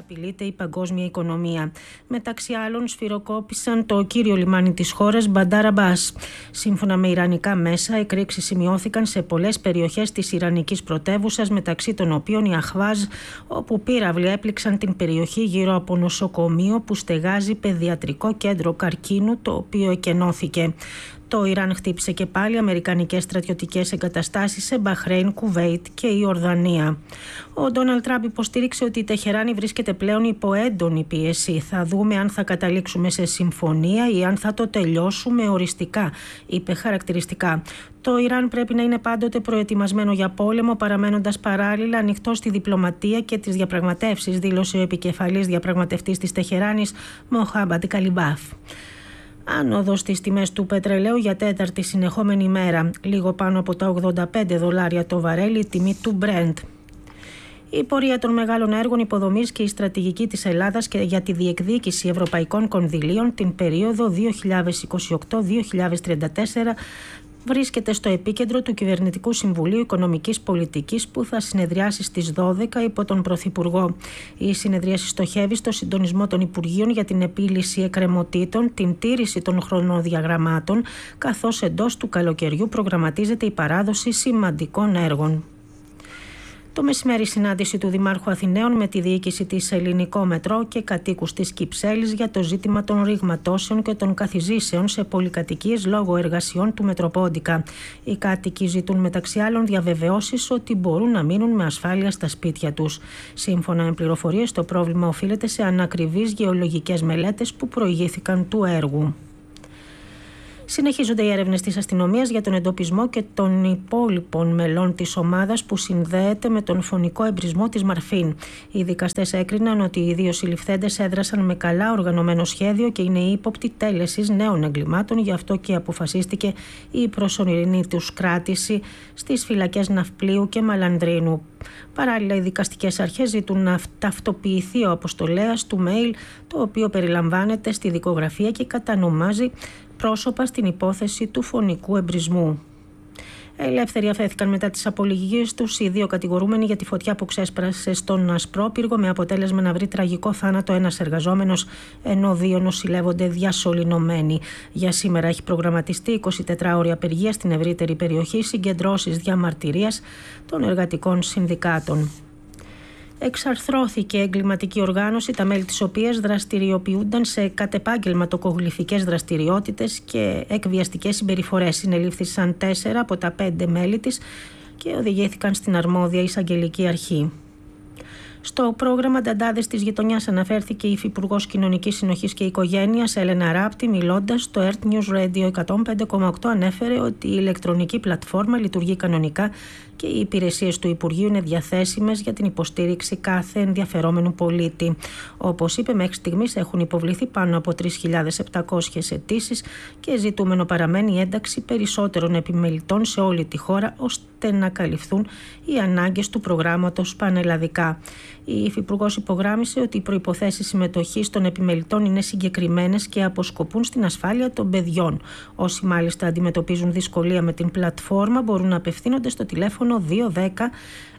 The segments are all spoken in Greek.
απειλείται η παγκόσμια οικονομία. Μεταξύ άλλων, σφυροκόπησαν το κύριο λιμάνι της χώρας, Μπαντάρ Αμπάς. Σύμφωνα με ιρανικά μέσα, εκρήξεις σημειώθηκαν σε πολλές περιοχές της ιρανικής πρωτεύουσας, μεταξύ των οποίων η Αχβάζ, όπου πύραυλοι έπληξαν την περιοχή γύρω από νοσοκομείο που στεγάζει παιδιατρικό κέντρο καρκίνου, το οποίο εκενώθηκε. Το Ιράν χτύπησε και πάλι αμερικανικές στρατιωτικές εγκαταστάσεις σε Μπαχρέιν, Κουβέιτ και η Ορδανία. Ο Ντόναλντ Τραμπ υποστήριξε ότι η Τεχεράνη βρίσκεται πλέον υπό έντονη πίεση. Θα δούμε αν θα καταλήξουμε σε συμφωνία ή αν θα το τελειώσουμε οριστικά, είπε χαρακτηριστικά. Το Ιράν πρέπει να είναι πάντοτε προετοιμασμένο για πόλεμο, παραμένοντας παράλληλα ανοιχτό στη διπλωματία και τις διαπραγματεύσεις, δήλωσε ο επικεφαλής διαπραγματευτής της Τεχεράνης, Μοχάμπαντ Καλιμπάφ. Άνοδος στις τιμές του πετρελαίου για τέταρτη συνεχόμενη μέρα, λίγο πάνω από τα $85 το βαρέλι, τιμή του Brent. Η πορεία των μεγάλων έργων υποδομής και η στρατηγική της Ελλάδας και για τη διεκδίκηση ευρωπαϊκών κονδυλίων την περίοδο 2028-2034 βρίσκεται στο επίκεντρο του Κυβερνητικού Συμβουλίου Οικονομικής Πολιτικής που θα συνεδριάσει στις 12 υπό τον Πρωθυπουργό. Η συνεδρίαση στοχεύει στο συντονισμό των Υπουργείων για την επίλυση εκκρεμωτήτων, την τήρηση των χρονοδιαγραμμάτων, καθώς εντός του καλοκαιριού προγραμματίζεται η παράδοση σημαντικών έργων. Το μεσημέρι συνάντηση του Δημάρχου Αθηναίων με τη διοίκηση της Ελληνικό Μετρό και κατοίκους της Κυψέλης για το ζήτημα των ρηγματώσεων και των καθιζήσεων σε πολυκατοικίες λόγω εργασιών του Μετροπόντικα. Οι κάτοικοι ζητούν μεταξύ άλλων διαβεβαιώσεις ότι μπορούν να μείνουν με ασφάλεια στα σπίτια τους. Σύμφωνα με πληροφορίες, το πρόβλημα οφείλεται σε ανακριβείς γεωλογικές μελέτες που προηγήθηκαν του έργου. Συνεχίζονται οι έρευνες της αστυνομίας για τον εντοπισμό και των υπόλοιπων μελών της ομάδας που συνδέεται με τον φωνικό εμπρισμό της Μαρφίν. Οι δικαστές έκριναν ότι οι δύο συλληφθέντες έδρασαν με καλά οργανωμένο σχέδιο και είναι ύποπτοι τέλεσης νέων εγκλημάτων, γι' αυτό και αποφασίστηκε η προσωρινή τους κράτηση στις φυλακές Ναυπλίου και Μαλανδρίνου. Παράλληλα, οι δικαστικές αρχές ζητούν να ταυτοποιηθεί ο αποστολέας του mail, το οποίο περιλαμβάνεται στη δικογραφία και κατανομάζει πρόσωπα στην υπόθεση του φωνικού εμπρισμού. Ελεύθεροι αφέθηκαν μετά τις απολογίες τους οι δύο κατηγορούμενοι για τη φωτιά που ξέσπρασε στον Ασπρόπυργο, με αποτέλεσμα να βρει τραγικό θάνατο ένας εργαζόμενος, ενώ δύο νοσηλεύονται διασωληνωμένοι. Για σήμερα έχει προγραμματιστεί 24ωρη απεργία στην ευρύτερη περιοχή, συγκεντρώσεις διαμαρτυρίας των εργατικών συνδικάτων. Εξαρθρώθηκε εγκληματική οργάνωση, τα μέλη της οποίας δραστηριοποιούνταν σε κατεπάγγελματοκογλυφικές δραστηριότητες και εκβιαστικές συμπεριφορές. Συνελήφθησαν 4 από τα 5 μέλη της και οδηγήθηκαν στην αρμόδια εισαγγελική αρχή. Στο πρόγραμμα Νταντάδες της Γειτονιάς αναφέρθηκε η Υφυπουργός Κοινωνικής Συνοχής και Οικογένειας Έλενα Ράπτη, μιλώντας στο Earth News Radio 105,8, ανέφερε ότι η ηλεκτρονική πλατφόρμα λειτουργεί κανονικά και οι υπηρεσίες του Υπουργείου είναι διαθέσιμες για την υποστήριξη κάθε ενδιαφερόμενου πολίτη. Όπως είπε, μέχρι στιγμής έχουν υποβληθεί πάνω από 3.700 αιτήσεις και ζητούμενο παραμένει η ένταξη περισσότερων επιμελητών σε όλη τη χώρα, ώστε να καλυφθούν οι ανάγκες του προγράμματος πανελλαδικά. Η Υφυπουργός υπογράμμισε ότι οι προϋποθέσεις συμμετοχής των επιμελητών είναι συγκεκριμένες και αποσκοπούν στην ασφάλεια των παιδιών. Όσοι μάλιστα αντιμετωπίζουν δυσκολία με την πλατφόρμα μπορούν να απευθύνονται στο τηλέφωνο 210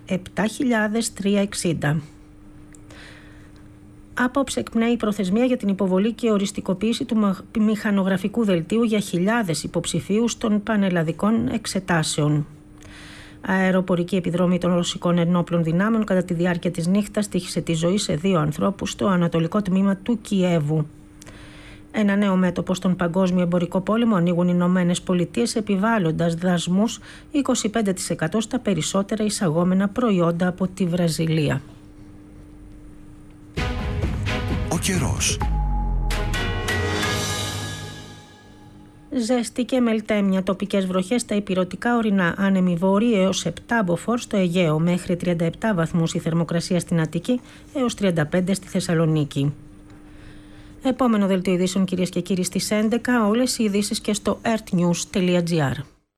7360. Απόψε εκπνέει η προθεσμία για την υποβολή και οριστικοποίηση του μηχανογραφικού δελτίου για χιλιάδες υποψηφίους των πανελλαδικών εξετάσεων. Αεροπορική επιδρομή των ρωσικών ενόπλων δυνάμεων κατά τη διάρκεια της νύχτας τύχισε τη ζωή σε 2 ανθρώπους στο ανατολικό τμήμα του Κιέβου. Ένα νέο μέτωπο στον παγκόσμιο εμπορικό πόλεμο ανοίγουν οι Ηνωμένες Πολιτείες, επιβάλλοντας δασμούς 25% στα περισσότερα εισαγόμενα προϊόντα από τη Βραζιλία. Ο καιρός. Ζέστη και μελτέμια, τοπικές βροχές στα ηπειρωτικά ορεινά, άνεμοι βόρειοι έως 7 μποφόρ στο Αιγαίο, μέχρι 37 βαθμούς η θερμοκρασία στην Αττική έως 35 στη Θεσσαλονίκη. Επόμενο δελτίο ειδήσεων, κυρίες και κύριοι, στις 11, όλες οι ειδήσεις και στο earthnews.gr.